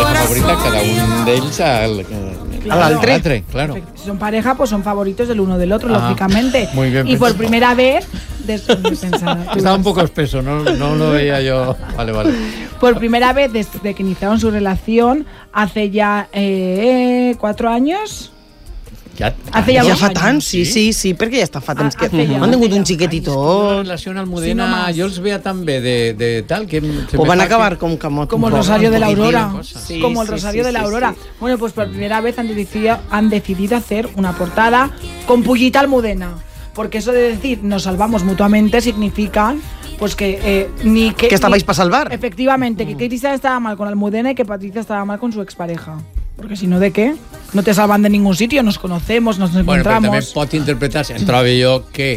pareja favorita, cada un d'ells a l'altre. Claro. Si son pareja, pues son favoritos del uno del otro, lógicamente. Muy bien y por pensado. primera vez... Estaba un poco espeso, no lo veía yo. Vale. Por primera vez desde que iniciaron su relación, hace ya 4 años... Hace ja fa tant, sí, perquè ja està fa temps que han tingut un xiquetito. En relació al Almudena, jo els veia tan bé de tal que... O van acabar como el Rosario de la Aurora. Como el Rosario de la Aurora. Bueno, pues por primera vez han decidido hacer una portada con Pullita Almudena. Porque eso de decir nos salvamos mutuamente significa pues que que estabais para salvar. Efectivamente, que Cristian estaba mal con Almudena y que Patricia estaba mal con su expareja. Porque si no, ¿de qué? No te salvan de ningún sitio, nos conocemos, nos encontramos... Bueno, però també pot interpretar-se, trobo jo, que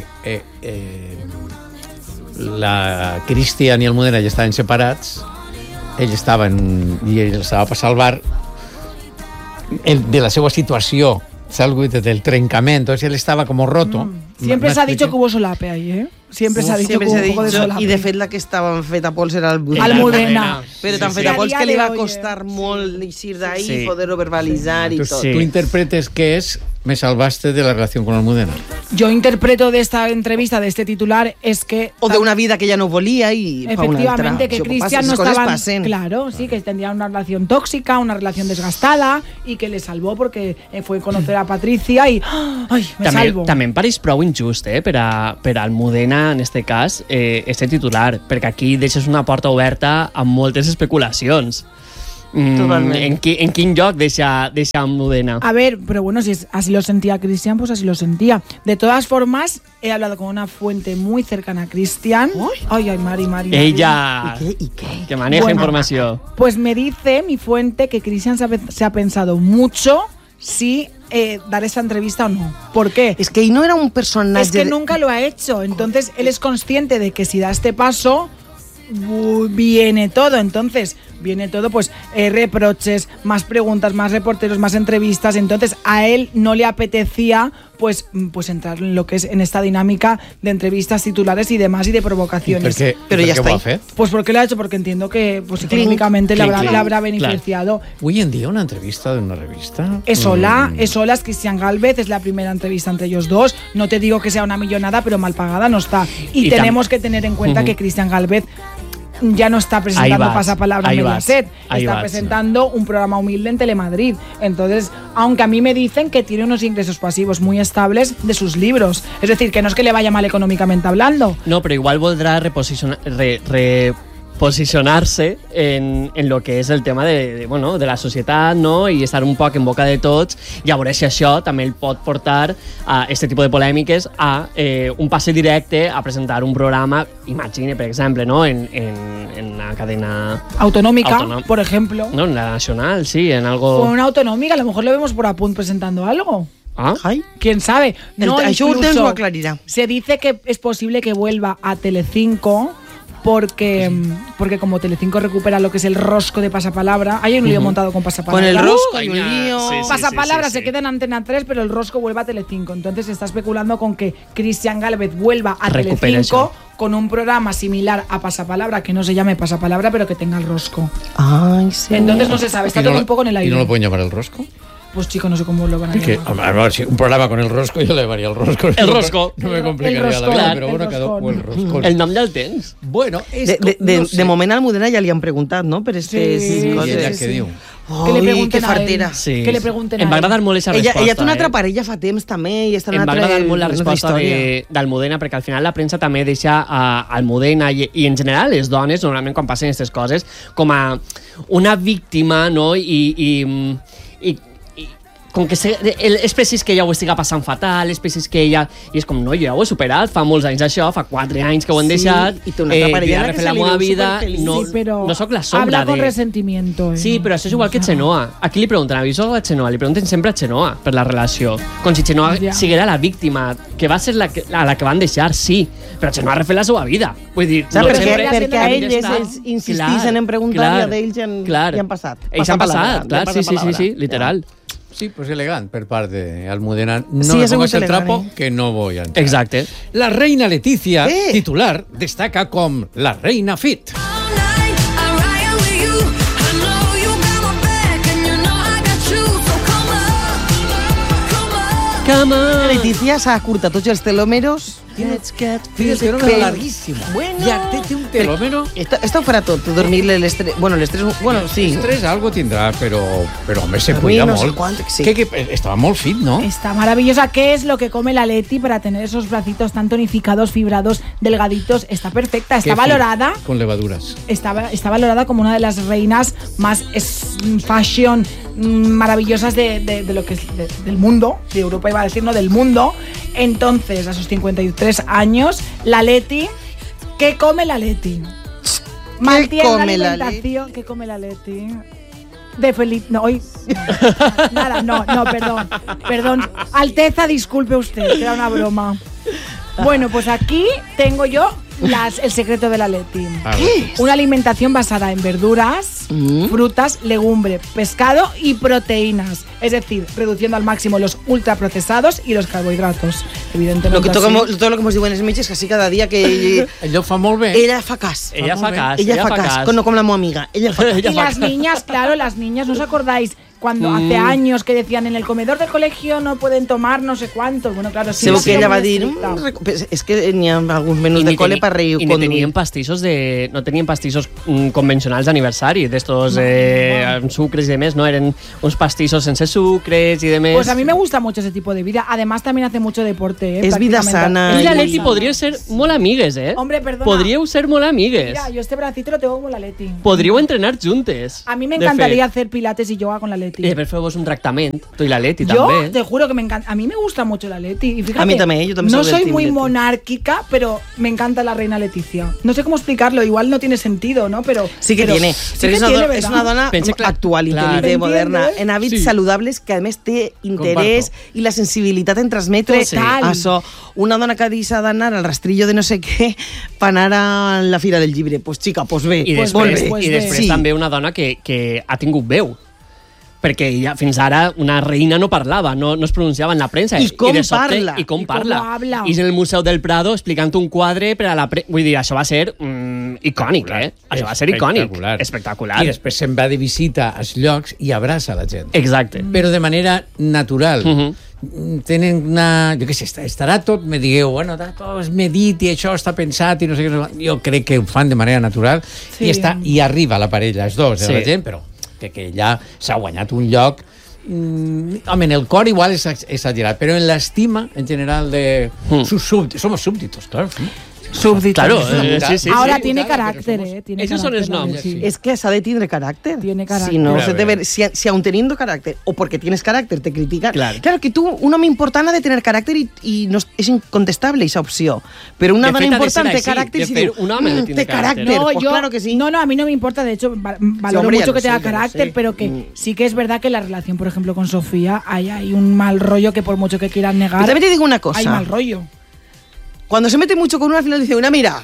la Cristian i Almudena ja estaven separats, ell estava per salvar de la seva situació, del trencament, entonces él estaba como roto. Siempre se ha dicho que hubo solape ahí, ¿eh? Siempre se ha dicho que hubo un poco de solape. I de fet la que estava feta pols era Almudena. Però tan feta pols que li va costar molt eixir d'ahí, poder-ho verbalitzar i tot. Tu interpretes que és me salvaste de la relación con Almudena. Yo interpreto de esta entrevista, de este titular, es que... O de una vida que ella no volía y pa una altra. Efectivamente, que Cristian no estaba... Claro, sí, que tendría una relación tóxica, una relación desgastada, y que le salvó porque fue conocer a Patricia y... ¡Ay, me salvo! També em pareix prou injust, per a Almudena, en este cas, este titular, perquè aquí deixes una porta oberta amb moltes especulacions. ¿En quin lloc deixa Almudena? A ver, pero bueno, si así lo sentía Cristian, pues así lo sentía. De todas formas, he hablado con una fuente muy cercana a Cristian. Ay, Mari. Ella, ¿Y qué? que maneja información. Pues me dice mi fuente que Cristian se ha pensado mucho si dar esta entrevista o no. ¿Por qué? Es que no era un personaje... Es que nunca lo ha hecho. Entonces, él es consciente de que si da este paso... viene todo, pues reproches, más preguntas, más reporteros, más entrevistas. Entonces a él no le apetecía pues entrar en lo que es en esta dinámica de entrevistas titulares y demás y de provocaciones. Pero ya está. Pues porque lo ha hecho, porque entiendo que pues económicamente le habrá beneficiado. Hoy en día una entrevista de una revista es Cristian Gálvez, es la primera entrevista entre ellos dos. No te digo que sea una millonada, pero mal pagada no está. Y tenemos que tener en cuenta que Cristian Gálvez ya no está presentando Pasapalabra en Mediaset, está presentando un programa humilde en Telemadrid. Entonces, aunque a mí me dicen que tiene unos ingresos pasivos muy estables de sus libros, es decir, que no es que le vaya mal económicamente hablando. No, pero igual voldrà posicionar-se en lo que és el tema de la societat, no? I estar un poc en boca de tots, i a veure si això també el pot portar a este tipus de polèmiques a un passe directe a presentar un programa, imagine, per exemple, no? en una cadena autonómica, por ejemplo. No, en la nacional, sí, en algo... O una autonómica, a lo mejor lo vemos por Apunt presentando algo. ¿Quién sabe? No, això temps ho aclarirà. Se dice que es posible que vuelva a Telecinco porque como Telecinco recupera lo que es el rosco de Pasapalabra, hay un lío montado con Pasapalabra. Con el rosco hay un lío. Pasapalabra se queda en Antena 3, pero el rosco vuelve a Telecinco. Entonces se está especulando con que Cristian Gálvez vuelva a Telecinco con un programa similar a Pasapalabra, que no se llame Pasapalabra, pero que tenga el rosco. Ay, sí. Entonces no se sabe, está todo un poco en el aire. ¿Y no lo pueden llamar el rosco? Pues chico, no sé cómo lo van a llamar. Si un programa con el rosco, yo le llamaría el rosco. El rosco. No me complicaría la vida, però bueno, cada un el rosco. El nom ja el tens? Bueno, de moment a Almudena ja li han preguntat, no? Per aquestes coses. I ella què diu? Que le pregunten que fartera. Sí. Que le pregunten em va agradar molt aquesta resposta. Ella té una altra parella fa temps també i està en em va agradar molt la resposta d'Almudena, perquè al final la premsa també deixa a Almudena i en general les dones, normalment quan passen aquestes coses, com a una víctima, no? I com que és precís que ella ho estiga passant fatal, és precís que ella... I és com, no, jo ja ho he superat, fa molts anys això, fa 4 anys que ho han deixat, i té una altra parella que la meva vida, no soc la sombra habla con resentimiento. Sí, però això és igual que Chenoa. Aquí li pregunten a Bisó o a Chenoa? Li pregunten sempre a Chenoa per la relació. Com si Chenoa siguera la víctima, que va ser la que van deixar, sí, però Chenoa ha refet la seva vida. Vull dir... Perquè a ells insisteixen en preguntar i a d'ells ja han passat. Ells han passat, clar, sí, literal. Sí, pues elegant per part de Almudena. No sí, me pongas el trapo, que no voy a entrar. Exacte. La reina Leticia, titular, destaca com la reina fit. Come on. Leticia s'ha curtat tots els telòmeros. Tienes que era larguísimo. Bueno. Ya té un telómero. Esto ho farà tot, dormir l'estrès... Bueno, sí. L'estrès algo tindrà, però home, se Dormir cuida no sé molt. quant, sí. Que estava molt fit, ¿no? Está maravillosa. ¿Qué es lo que come la Leti para tener esos bracitos tan tonificados, fibrados, delgaditos? Está perfecta, está valorada. Con levaduras. Está valorada como una de las reinas más fashion maravillosas de lo que es del mundo, de Europa iba a decir, no, del mundo. Entonces, a sus 53 años, la Leti, ¿qué come la Leti? Mantiene la alimentación. ¿Qué come la Leti? De feliz... No, hoy... No, nada, no, perdón. Alteza, disculpe usted, era una broma. Bueno, pues aquí tengo yo el secreto de la Leti. Una alimentación basada en verduras, frutas, legumbre, pescado y proteínas. Es decir, reduciendo al máximo los ultraprocesados y los carbohidratos. Evidentemente. Todo lo que hemos dicho en els metges, que así cada dia que... Ella ho fa molt bé. Ella fa cas. Ella fa cas. No com la meva amiga. Ella fa cas. Y las niñas, claro, ¿no os acordáis? Cuando hace años que decían en el comedor del colegio no pueden tomar no sé cuánto. Bueno, claro, sí. Segur que ella va dir... És que n'hi ha alguns menús de cole per reir. I no tenien pastissos convencionals d'aniversari, d'estos amb sucres y demás, no, eren uns pastissos sense sucres y demás. Pues a mí me gusta mucho ese tipo de vida. Además también hace mucho deporte, Es vida sana. I la Leti podria ser molt amigues, Hombre, perdona. Podríeu ser molt amigues. Mira, yo este bracito lo tengo como la Leti. Podríeu entrenar juntes. A mí me encantaría hacer pilates y yoga con la Leti. Per fer-vos un tractament, tu i la Leti yo també. Yo te juro que me encanta. A mí me gusta mucho la Leti. Y fíjate, a mí también, yo también no soy del muy Team monárquica, pero me encanta la reina Leticia. No sé cómo explicarlo, igual no tiene sentido, ¿no? Pero sí que tiene. Sí es una dona actual, intel·ligent, moderna, en hàbits saludables, que a més té interès i la sensibilitat en transmetre això. Una dona que deixa d'anar al rastrillo de no sé què per anar a la Fira del Llibre. Pues xica, pues bé. I després també una dona que ha tingut veu. Perquè ella, fins ara una reina no parlava, no es pronunciava en la premsa. I com parla. I com parla. I és en el Museu del Prado explicant un quadre per a la premsa. Vull dir, això va ser icònic, Això va ser icònic. Espectacular. I després se'n va de visita als llocs i abraça la gent. Exacte. Però de manera natural. Tenen una... Jo què sé, estarà tot, me digueu, bueno, tot és medit i això està pensat i no sé què. Jo crec que ho fan de manera natural i arriba la parella, els dos, la gent, però que ella s'ha guanyat un lloc. Home, en el cor igual és exagerat, però en l'estima, en general, de sus súbditos. Somos súbditos, claro. Súbditos. Claro, sí. Ahora tiene carácter, tiene Esos son los nombres. Es que s'ha de tindre carácter. Tiene carácter. Si no, si aún teniendo carácter, o porque tienes carácter, te critican. Claro que un home important ha de tener carácter y no, és incontestable esa opció. Pero una dona important té carácter y diu, té carácter. No, pues claro que sí. No, a mí no me importa, de hecho, valoro mucho que tenga carácter, pero que sí que es verdad que la relación, por ejemplo, con Sofía, hay un mal rollo que por mucho que quieran negar, pero también te digo una cosa. Hay mal rollo. Cuando se mete mucho con una, al final dice, una mira,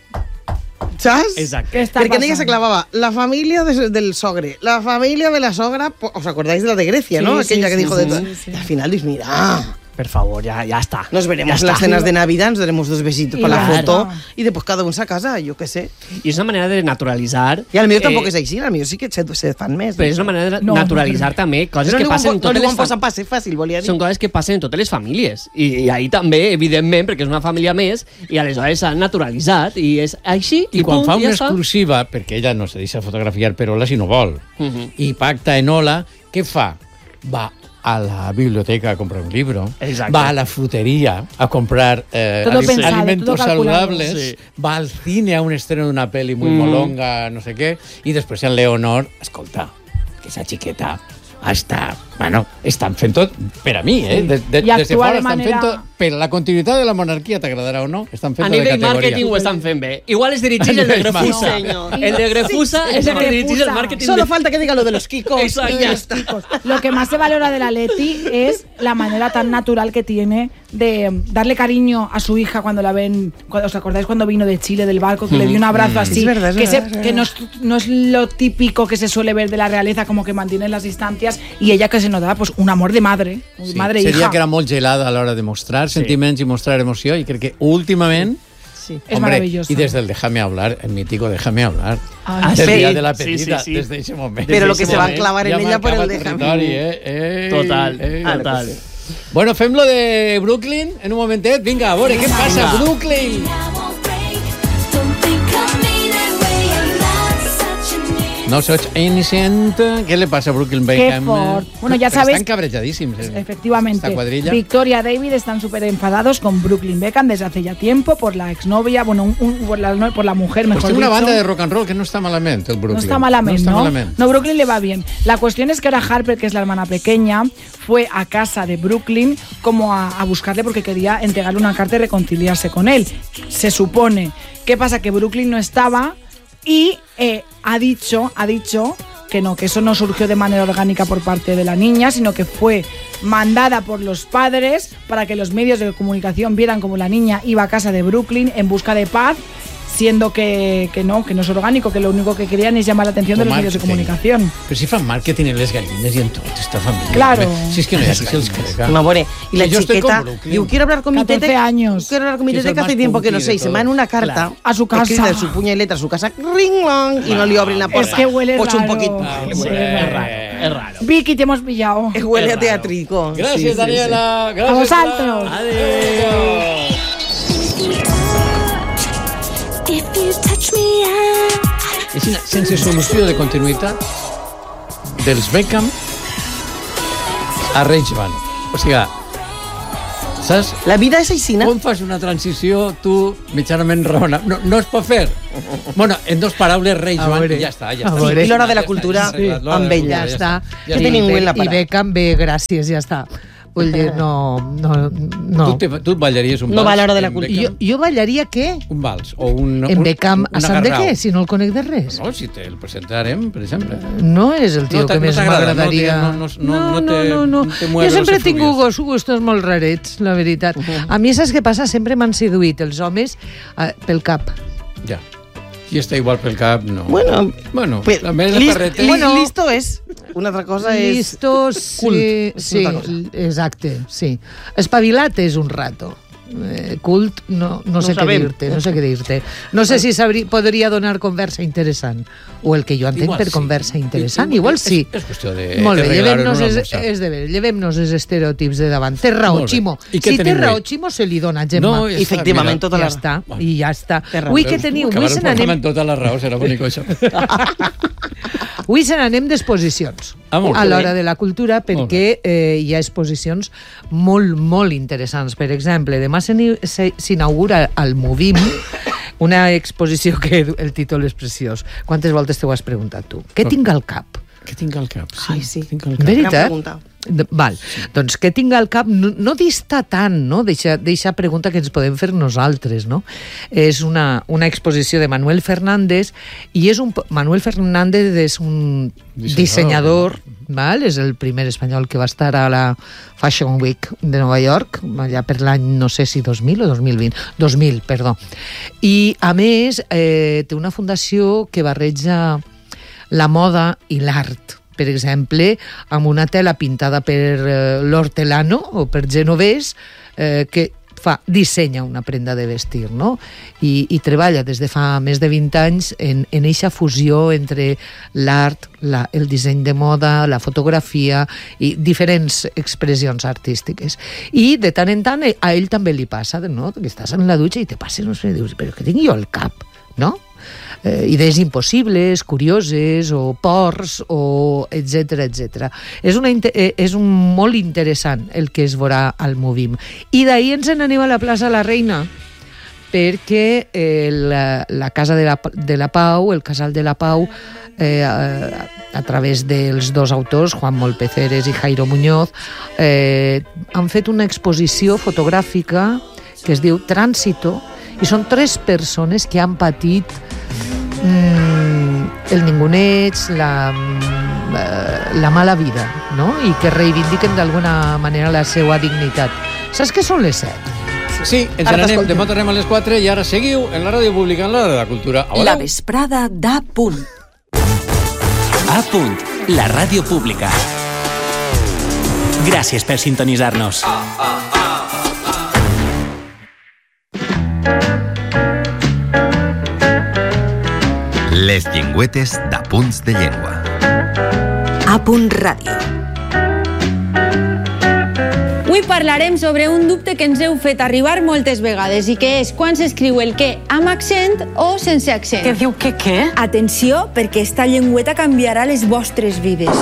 ¿sabes? Exacto. Perquè en ella se clavava la família del sogre, la família de la sogra, ¿os acordáis de la de Grecia, no? Aquella que dijo de todo. Y al final dices, mira... Per favor, ya está. Nos veremos en las cenas de Navidad, nos daremos 2 besitos para la foto y después cada uno a casa, yo qué sé. Y es una manera de naturalitzar... I al millor tampoc és així, al millor sí que se fan més. Però és una manera de naturalitzar també coses que passen en totes les famílies. Fàcil, volia dir. Són coses que passen en totes les famílies. I ahí també, evidentment, perquè és una família més, i aleshores s'ha naturalitzat, i és així, i quan fa una exclusiva, perquè ella no se deixa fotografiar per Ola si no vol, i pacta en Ola, què fa? Va a la biblioteca a comprar un libro, va a la frutería a comprar alimentos saludables, va al cine a un estreno de una peli muy molonga, no sé què, i després en Leonor, escolta, que esa xiqueta està, bueno, estan fent tot per a mi, des de fora estan fent tot, per la continuïtat de la monarquia, t'agradarà o no, estan fent tot de categoria. A nivell màrqueting ho estan fent bé. Igual es dirigeix el de Grefusa. El de Grefusa es el que dirigeix el màrqueting. Solo falta que diga lo de los Kikos. Exacto. Lo que más se valora de la Leti es la manera tan natural que tiene de darle cariño a su hija cuando la ven, ¿os acordáis cuando vino de Chile del barco, que le dio un abrazo así? Es verdad, que no es lo típico que se suele ver de la realeza, como que mantienen las distancias, y ella que se notaba pues un amor de madre, madre-hija. Seria que era molt gelada a l'hora de mostrar sentiments i mostrar emoció, i crec que últimament es maravilloso. Y desde el Déjame hablar, el mítico Déjame hablar, el día de la pedida, desde ese momento. Pero lo que se va a clavar en ella por el Déjame. Total. Bueno, fem lo de Brooklyn en un momentet. Vinga, a veure, què passa a Brooklyn? No soy innocent. ¿Qué le pasa a Brooklyn Beckham? Qué fort. Bueno, ya sabes. Están cabreadísimos. Efectivamente. Esta cuadrilla. Victoria y David están súper enfadados con Brooklyn Beckham desde hace ya tiempo por la exnovia, bueno, por la mujer, mejor pues dicho. una banda de rock and roll que no está malamente, el Brooklyn. No está malamente, ¿no? No, Brooklyn le va bien. La cuestión es que ahora Harper, que es la hermana pequeña, fue a casa de Brooklyn como a buscarle porque quería entregarle una carta y reconciliarse con él. Se supone. ¿Qué pasa? Que Brooklyn no estaba y ha dicho que no, que eso no surgió de manera orgánica por parte de la niña, sino que fue mandada por los padres para que los medios de comunicación vieran como la niña iba a casa de Brooklyn en busca de paz, siendo que no es orgánico, que lo único que querían es llamar la atención de los medios de comunicación. Pero si fan marketing en les gallines y en toda esta familia. Claro. Si es que no hay aquí se els crega. No, bueno, y la chiqueta diu, quiero hablar con mi tete. 14 años. Quiero hablar con mi tete que hace tiempo que no sé. Y se manda una carta a su casa. Escrita de su puña y letra a su casa. Ring long. Y no le abren la puerta. Es que huele raro. Un poquito. Es raro. Vicky, te hemos pillado. Huele a teatrico. Gracias, Daniela. Gracias. A vosotros. Adiós. És una sense solució de continuïtat dels Beckham a Reichman. O sigui, saps? La vida és aixina. Com fas una transició, tu, mitjanament raonable? No es pot fer. Bueno, en dos paraules, Reichman, i ja està. I l'hora de la cultura amb ell. Ja està. Que tenim en la I Beckham bé, gràcies, ja està. Vull dir, no. Tu ballaries un vals? No va a l'hora de la cultura. Jo ballaria què? Un vals o un... En Beckham, a sant de què? Si no el conec de res. No, si el presentarem, per exemple. No és el tio que més m'agradaria. No. Jo sempre he tingut gustos molt rarets, la veritat. A mi, saps què passa? Sempre m'han seduït els homes pel cap. Ja. Qui està igual pel cap, no. Bueno, listo és. Una altra cosa és... Listo, sí, exacte, sí. Espavilat és un rato. Cult, no sé què dir-te. No sé si podria donar conversa interessant. O el que jo entenc per conversa interessant. Igual sí. És qüestió de... Molt bé, llevem-nos els estereotips de davant. Té raó, Ximo. Si té raó, Ximo, se li dona, Gemma. Efectivament, tota la raó. I ja està. Ui, què teniu? Avui se n'anem... Tota la raó, serà bonic això. Avui se n'anem d'exposicions a l'hora de la cultura perquè hi ha exposicions molt, molt interessants. Per exemple, demà s'inaugura al Movim una exposició que el títol és preciós. Quantes voltes t'ho has preguntat tu? Què tinc al cap? Què tinc al cap? Sí. Veritat? Val. Doncs què tinc al cap no dista tant, no? Deixa pregunta que ens podem fer nosaltres, no? És una exposició de Manuel Fernández i Manuel Fernández és un dissenyador, val? És el primer espanyol que va estar a la Fashion Week de Nova York, allà per l'any, no sé si 2000 o 2020. 2000, perdó. I, a més, té una fundació que barreja la moda i l'art. Per exemple, amb una tela pintada per l'Hortelano o per Genovès, que dissenya una prenda de vestir, no? I treballa des de fa més de 20 anys en eixa fusió entre l'art, el disseny de moda, la fotografia i diferents expressions artístiques. I de tant en tant a ell també li passa, no? Que estàs en la dutxa i te passes, no sé, dius, però què tinc jo al cap, no? Idees impossibles, curioses, o ports, o etc. És molt interessant el que es veurà al Movim. I d'ahir ens n'anem a la plaça La Reina, perquè la Casa de la Pau, el Casal de la Pau, a través dels dos autors, Juan Molpeceres i Jairo Muñoz, han fet una exposició fotogràfica que es diu Tránsito, i són 3 persones que han patit el ninguneig, la mala vida, no? I que reivindiquen d'alguna manera la seva dignitat. Saps què són les 7? Sí, ens n'anem, demà tornem a les 4 i ara seguiu en la ràdio pública, en la ràdio de la cultura. La vesprada d'A Punt. A Punt, la ràdio pública. Gràcies per sintonitzar-nos. Les llengüetes d'Apunts de Llengua. A Punt Ràdio. Muy Avui parlarem sobre un dubte que ens heu fet arribar moltes vegades i que és quan s'escriu el què amb accent o sense accent. Què diu què? Atenció, perquè esta llengüeta canviarà les vostres vides.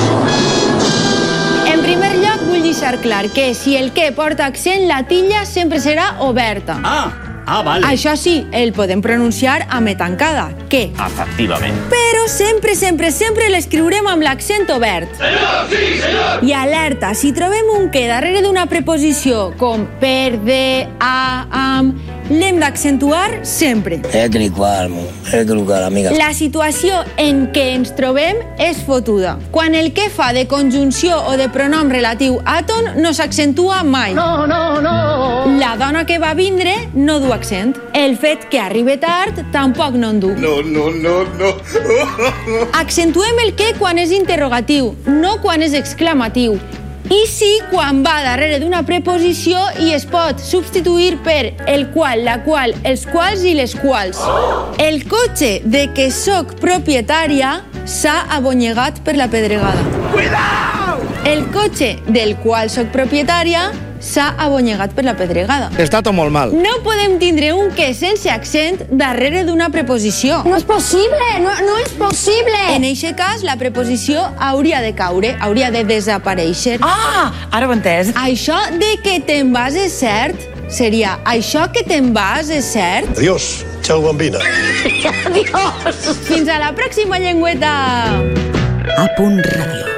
En primer lloc, vull deixar clar que si el què porta accent, la tilla sempre serà oberta. Vale. Això sí, el podem pronunciar amb E tancada, què. Efectivament. Però sempre l'escriurem amb l'accent obert. Senyor, sí, senyor! I alerta, si trobem un què darrere d'una preposició com per, de, a, amb, l'hem d'accentuar sempre. amiga. La situació en què ens trobem és fotuda. Quan el què fa de conjunció o de pronom relatiu àton no s'accentua mai. No! La dona que va vindre no du accent. El fet que arribi tard tampoc no en du. No. Accentuem el què quan és interrogatiu, no quan és exclamatiu. I sí quan va darrere d'una preposició i es pot substituir per el qual, la qual, els quals i les quals. El cotxe de què soc propietària s'ha abonyegat per la pedregada. Cuidao! El cotxe del qual soc propietària s'ha abonyegat per la pedregada. Està tot molt mal. No podem tindre un què sense accent darrere d'una preposició. No és possible, no és possible. En aquest cas, la preposició hauria de caure, hauria de desaparèixer. Ara ho he entès. Això de que te'n vas és cert? Seria, això que te'n vas és cert? Adiós, chao bambina. Adiós. Fins a la pròxima llengüeta. A.Radio.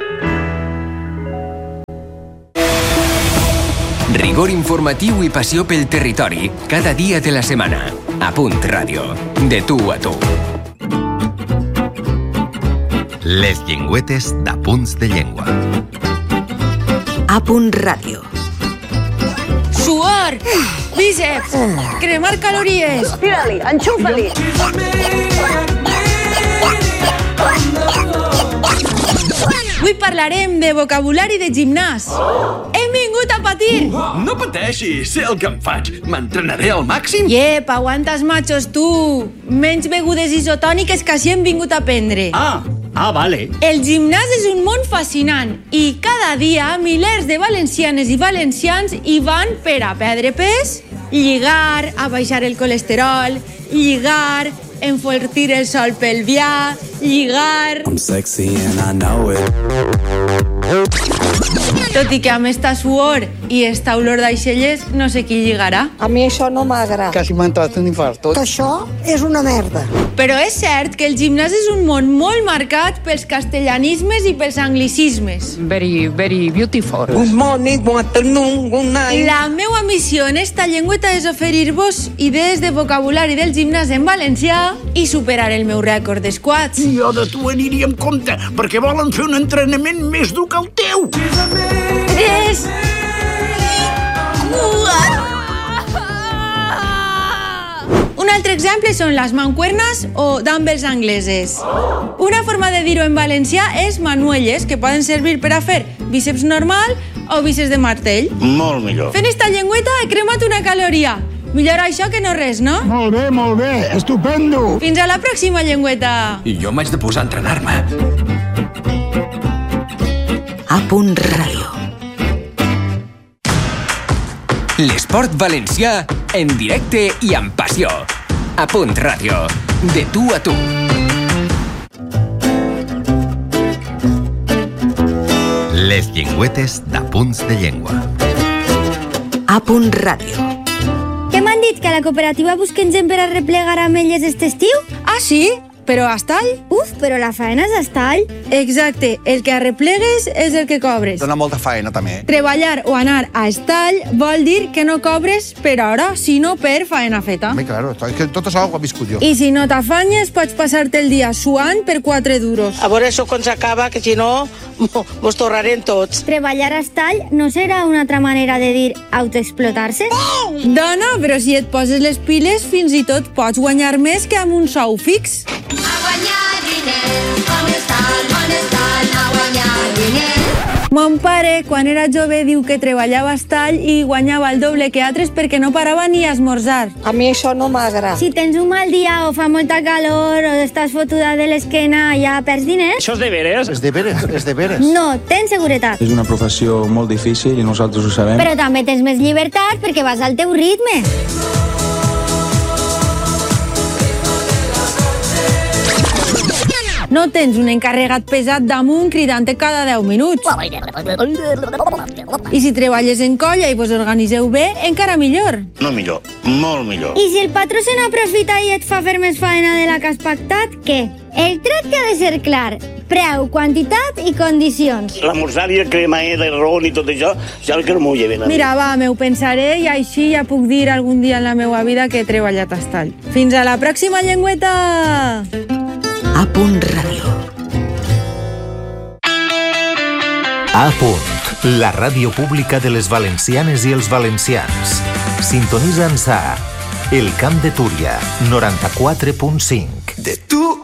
Rigor informatiu i passió pel territori, cada dia de la setmana. A Punt Ràdio. De tu a tu. Les llengüetes d'Apunts de Llengua. A Punt Ràdio. Suor, bíceps, cremar calories. Tira-li, enxufa-li. Avui parlarem de vocabulari de gimnàs. Hem vingut a patir. No pateixi, sé el que em faig. M'entrenaré al màxim. Iep, aguantes machos, tu. Menys begudes isotòniques que així hem vingut a prendre. Vale. El gimnàs és un món fascinant i cada dia milers de valencianes i valencians hi van per a perdre pes, lligar, a baixar el colesterol, lligar, enfortir el sol pelvià, lligar... I'm sexy and I know it. Tot i que amb esta suor i esta olor d'aixelles no sé qui lligarà. A mi això no m'agrada. Quasi m'ha entrat un infarto. Que això és una merda. Però és cert que el gimnàs és un món molt marcat pels castellanismes i pels anglicismes. Very beautiful. Good morning, good afternoon, good night. La meua missió en esta llengüeta és oferir-vos idees de vocabulari del gimnàs en valencià i superar el meu rècord d'esquats. Jo de tu aniria amb compte, perquè volen fer un entrenament més dur que el teu. 3, 4... Un altre exemple són les mancuernes o dumbbells angleses. Una forma de dir-ho en valencià és manuelles, que poden servir per a fer bíceps normal o bíceps de martell. Molt millor. Fent esta llengüeta he cremat una caloria. Millor això que no res, no? Molt bé, estupendo. Fins a la pròxima llengüeta. I jo m'haig de posar a entrenar-me. A Punt Ràdio. L'esport valencià en directe i amb passió. A Punt Ràdio. De tu a tu. Les llengüetes d'Apunts de Llengua. A Punt Ràdio. Què m'han dit, que a la cooperativa busquen gent per a replegar ametlles este estiu? Ah, sí? Però a estall? Uf, però la faena és a estall. Exacte, el que arreplegues és el que cobres. Dona molta faena, també. Treballar o anar a estall vol dir que no cobres per hora, sinó per faena feta. Home, claro, és que tot això ho he viscut jo. I si no t'afanyes, pots passar-te el dia suant per 4 duros. A veure això quan s'acaba, que si no, mos torrarem tots. Treballar a estall no serà una altra manera de dir autoexplotar-se? Dona, però si et poses les piles, fins i tot pots guanyar més que amb un sou fix. A guanyar diners, on estan, a guanyar diners. Mon pare, quan era jove, diu que treballava a estall i guanyava el doble que altres perquè no parava ni a esmorzar. A mi això no m'agrada. Si tens un mal dia o fa molta calor o estàs fotuda de l'esquena, ja perds diners? Això és de veres? És de veres. No, tens seguretat. És una professió molt difícil i nosaltres ho sabem. Però també tens més llibertat perquè vas al teu ritme. No tens un encarregat pesat damunt cridant-te cada 10 minuts. I si treballes en colla i vos organiseu bé, encara millor. No millor, molt millor. I si el patró se n'aprofita i et fa fer més faena de la que has pactat, què? El tracte ha de ser clar. Preu, quantitat i condicions. L'esmorzar i el cremaer de ron i tot això, ja que no m'ho lleven. Mira, va, m'ho pensaré i així ja puc dir algun dia en la meva vida que he treballat a estall. Fins a la pròxima, llengüeta! A punt ràdio. A punt, la ràdio pública de les valencianes i els valencians. Sintonitza'ns a El Camp de Túria, 94.5. De tu